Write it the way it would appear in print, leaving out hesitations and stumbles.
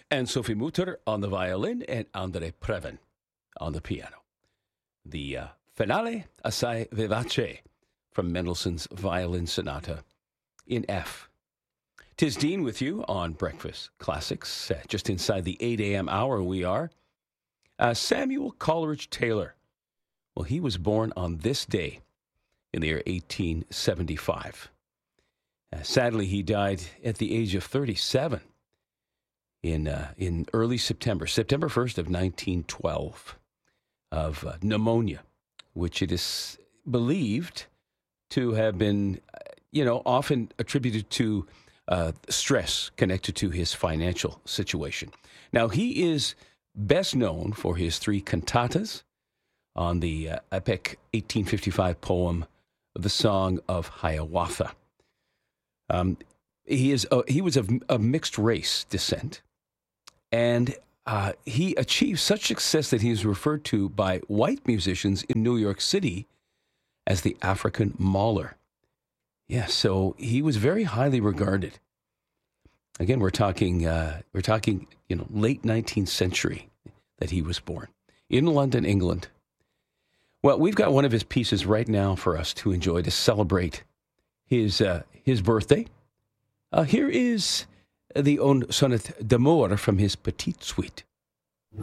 and Sophie Mutter on the violin, and Andrei Previn on the piano. The Finale Assai Vivace from Mendelssohn's Violin Sonata in F. 'Tis Dean with you on Breakfast Classics. Just inside the 8 a.m. hour we are. Samuel Coleridge Taylor. Well, he was born on this day in the year 1875. Sadly, he died at the age of 37 in early September 1st of 1912, of pneumonia, which it is believed to have been, often attributed to stress connected to his financial situation. Now, he is best known for his 3 cantatas on the epic 1855 poem, The Song of Hiawatha. He was of mixed race descent, and he achieved such success that he is referred to by white musicians in New York City as the African Mahler. Yeah, so he was very highly regarded. Again, we're talking late 19th century that he was born in London, England. Well, we've got one of his pieces right now for us to enjoy to celebrate his birthday. Here is the Un Sonnet d'amour from his Petite Suite.